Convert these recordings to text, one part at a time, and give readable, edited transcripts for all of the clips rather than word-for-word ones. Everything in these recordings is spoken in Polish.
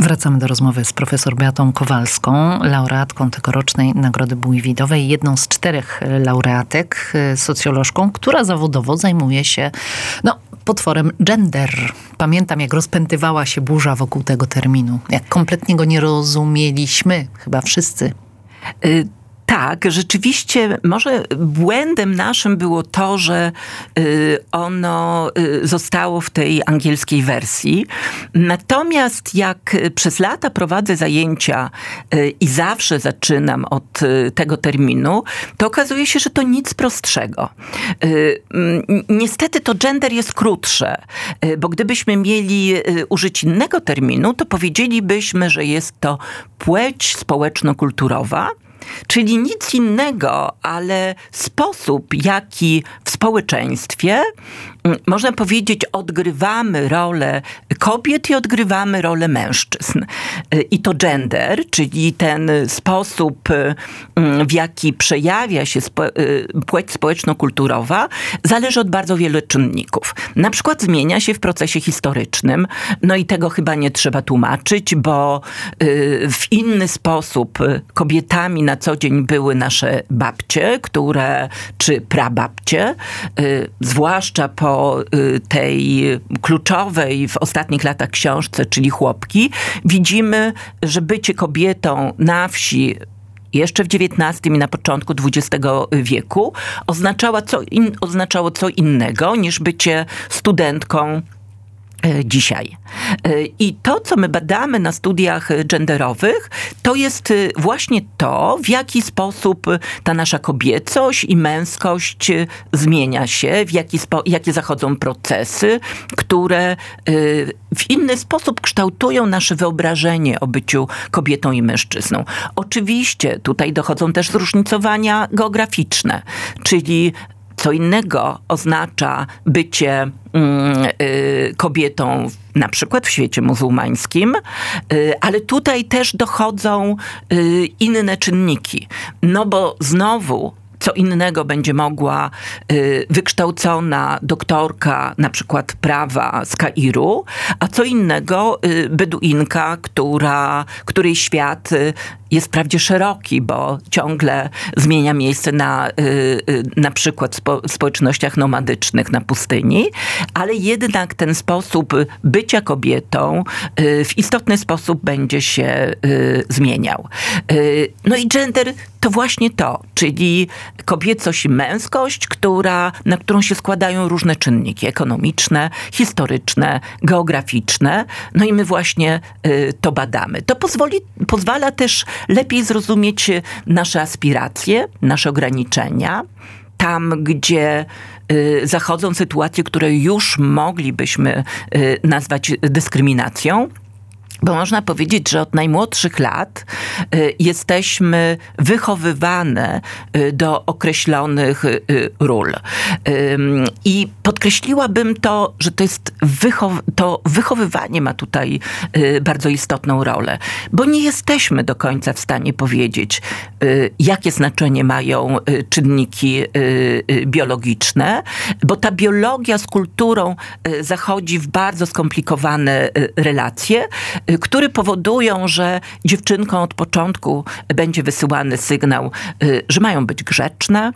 Wracamy do rozmowy z profesor Beatą Kowalską, laureatką tegorocznej Nagrody Bójwidowej, jedną z 4 laureatek, socjolożką, która zawodowo zajmuje się potworem gender. Pamiętam, jak rozpętywała się burza wokół tego terminu. Jak kompletnie go nie rozumieliśmy, chyba wszyscy. Tak, rzeczywiście może błędem naszym było to, że ono zostało w tej angielskiej wersji. Natomiast jak przez lata prowadzę zajęcia i zawsze zaczynam od tego terminu, to okazuje się, że to nic prostszego. Niestety to gender jest krótsze, bo gdybyśmy mieli użyć innego terminu, to powiedzielibyśmy, że jest to płeć społeczno-kulturowa, czyli nic innego, ale sposób, jaki w społeczeństwie, można powiedzieć, odgrywamy rolę kobiet i odgrywamy rolę mężczyzn. I to gender, czyli ten sposób, w jaki przejawia się płeć społeczno-kulturowa, zależy od bardzo wielu czynników. Na przykład zmienia się w procesie historycznym, i tego chyba nie trzeba tłumaczyć, bo w inny sposób kobietami na co dzień były nasze babcie, czy prababcie, zwłaszcza po tej kluczowej w ostatnich latach książce, czyli Chłopki, widzimy, że bycie kobietą na wsi jeszcze w XIX i na początku XX wieku oznaczało co innego niż bycie studentką dzisiaj. I to, co my badamy na studiach genderowych, to jest właśnie to, w jaki sposób ta nasza kobiecość i męskość zmienia się, jakie zachodzą procesy, które w inny sposób kształtują nasze wyobrażenie o byciu kobietą i mężczyzną. Oczywiście tutaj dochodzą też zróżnicowania geograficzne, czyli co innego oznacza bycie kobietą na przykład w świecie muzułmańskim, ale tutaj też dochodzą inne czynniki. Bo znowu co innego będzie mogła wykształcona doktorka na przykład prawa z Kairu, a co innego Beduinka, której świat jest wprawdzie szeroki, bo ciągle zmienia miejsce na przykład w społecznościach nomadycznych na pustyni, ale jednak ten sposób bycia kobietą w istotny sposób będzie się zmieniał. I gender to właśnie to, czyli kobiecość i męskość, na którą się składają różne czynniki ekonomiczne, historyczne, geograficzne. I my właśnie to badamy. To pozwala też lepiej zrozumieć nasze aspiracje, nasze ograniczenia. Tam, gdzie zachodzą sytuacje, które już moglibyśmy nazwać dyskryminacją, bo można powiedzieć, że od najmłodszych lat jesteśmy wychowywane do określonych ról. I podkreśliłabym to, że to jest to wychowywanie ma tutaj bardzo istotną rolę, bo nie jesteśmy do końca w stanie powiedzieć, jakie znaczenie mają czynniki biologiczne, bo ta biologia z kulturą zachodzi w bardzo skomplikowane relacje, które powodują, że dziewczynkom od początku będzie wysyłany sygnał, że mają być grzeczne,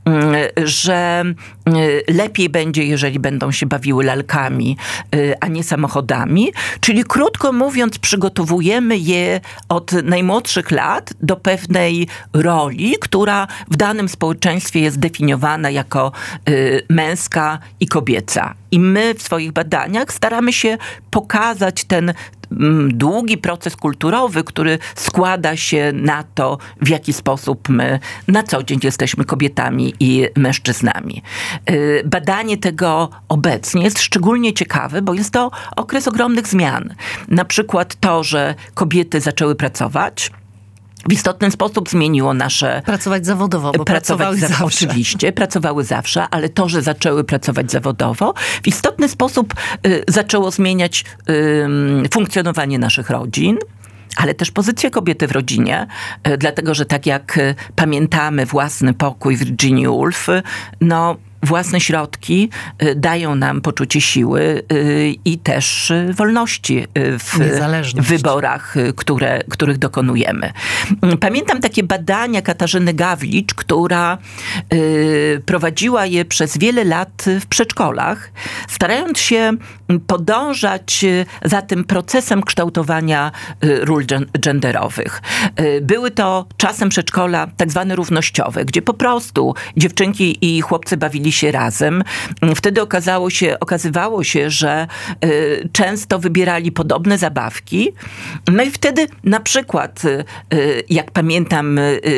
że lepiej będzie, jeżeli będą się bawiły lalkami, a nie samochodami. Czyli krótko mówiąc, przygotowujemy je od najmłodszych lat do pewnej roli, która w danym społeczeństwie jest definiowana jako męska i kobieca. I my w swoich badaniach staramy się pokazać ten długi proces kulturowy, który składa się na to, w jaki sposób my na co dzień jesteśmy kobietami i mężczyznami. Badanie tego obecnie jest szczególnie ciekawe, bo jest to okres ogromnych zmian. Na przykład to, że kobiety zaczęły pracować, w istotny sposób zmieniło nasze... Pracować zawodowo, bo pracowały zawsze. Oczywiście, pracowały zawsze, ale to, że zaczęły pracować zawodowo, w istotny sposób zaczęło zmieniać funkcjonowanie naszych rodzin, ale też pozycję kobiety w rodzinie, dlatego że tak jak pamiętamy Własny pokój Virginia Woolf, własne środki dają nam poczucie siły i też wolności w wyborach, których dokonujemy. Pamiętam takie badania Katarzyny Gawlicz, która prowadziła je przez wiele lat w przedszkolach, starając się podążać za tym procesem kształtowania ról genderowych. Były to czasem przedszkola tak zwane równościowe, gdzie po prostu dziewczynki i chłopcy bawili się razem. Wtedy okazywało się, że często wybierali podobne zabawki. No i wtedy na przykład, jak pamiętam,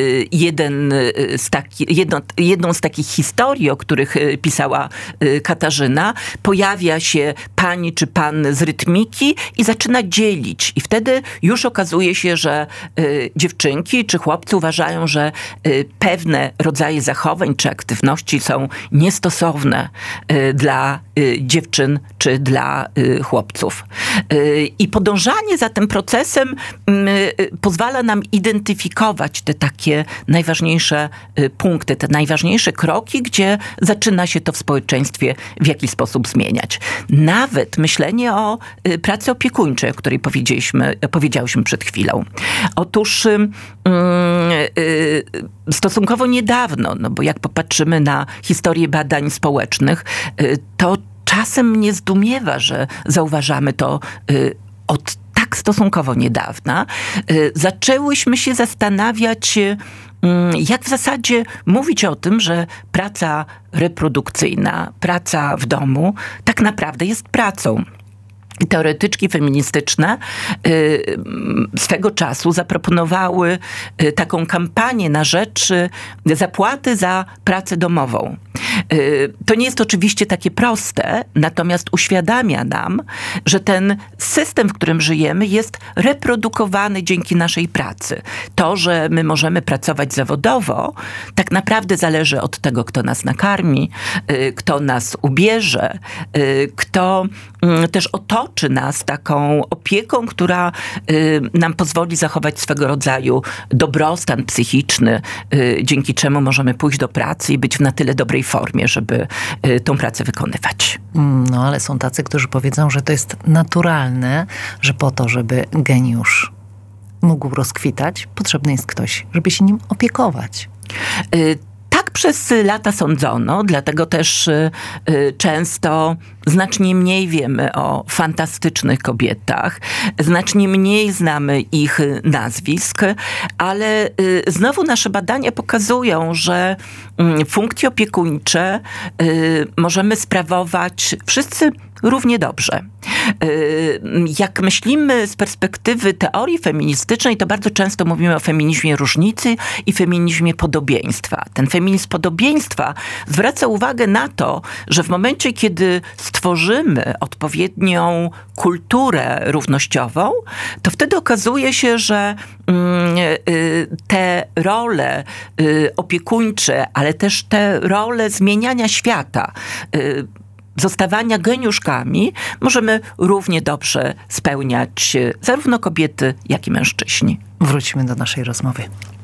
jedną z takich historii, o których pisała Katarzyna, pojawia się pani czy pan z rytmiki i zaczyna dzielić. I wtedy już okazuje się, że dziewczynki czy chłopcy uważają, że pewne rodzaje zachowań czy aktywności są niestosowne dla dziewczyn czy dla chłopców. I podążanie za tym procesem pozwala nam identyfikować te takie najważniejsze punkty, te najważniejsze kroki, gdzie zaczyna się to w społeczeństwie w jakiś sposób zmieniać. Nawet myślenie o pracy opiekuńczej, o której powiedziałyśmy przed chwilą. Otóż stosunkowo niedawno, no bo jak popatrzymy na historię badań społecznych, to czasem mnie zdumiewa, że zauważamy to od tak stosunkowo niedawna. Zaczęłyśmy się zastanawiać, jak w zasadzie mówić o tym, że praca reprodukcyjna, praca w domu tak naprawdę jest pracą. Teoretyczki feministyczne swego czasu zaproponowały taką kampanię na rzecz zapłaty za pracę domową. To nie jest oczywiście takie proste, natomiast uświadamia nam, że ten system, w którym żyjemy, jest reprodukowany dzięki naszej pracy. To, że my możemy pracować zawodowo, tak naprawdę zależy od tego, kto nas nakarmi, kto nas ubierze, kto też otoczy nas taką opieką, która nam pozwoli zachować swego rodzaju dobrostan psychiczny, dzięki czemu możemy pójść do pracy i być w na tyle dobrej formie, żeby tą pracę wykonywać. No ale są tacy, którzy powiedzą, że to jest naturalne, że po to, żeby geniusz mógł rozkwitać, potrzebny jest ktoś, żeby się nim opiekować. Tak przez lata sądzono, dlatego też często znacznie mniej wiemy o fantastycznych kobietach, znacznie mniej znamy ich nazwisk, ale znowu nasze badania pokazują, że funkcje opiekuńcze możemy sprawować wszyscy równie dobrze. Jak myślimy z perspektywy teorii feministycznej, to bardzo często mówimy o feminizmie różnicy i feminizmie podobieństwa. Ten feminizm podobieństwa zwraca uwagę na to, że w momencie, kiedy stworzymy odpowiednią kulturę równościową, to wtedy okazuje się, że te role opiekuńcze, ale też te role zmieniania świata, zostawania geniuszkami możemy równie dobrze spełniać zarówno kobiety, jak i mężczyźni. Wróćmy do naszej rozmowy.